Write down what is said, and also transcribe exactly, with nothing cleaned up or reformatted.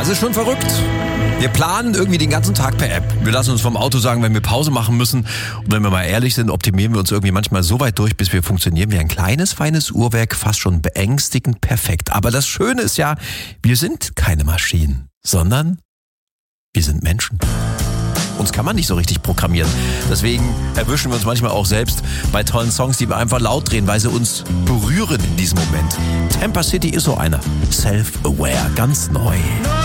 es ist schon verrückt. Wir planen irgendwie den ganzen Tag per App. Wir lassen uns vom Auto sagen, wenn wir Pause machen müssen. Und wenn wir mal ehrlich sind, optimieren wir uns irgendwie manchmal so weit durch, bis wir funktionieren wie ein kleines, feines Uhrwerk, fast schon beängstigend perfekt. Aber das Schöne ist ja, wir sind keine Maschinen, sondern wir sind Menschen. Uns kann man nicht so richtig programmieren. Deswegen erwischen wir uns manchmal auch selbst bei tollen Songs, die wir einfach laut drehen, weil sie uns berühren in diesem Moment. Tampa City ist so einer. Self-aware, ganz neu.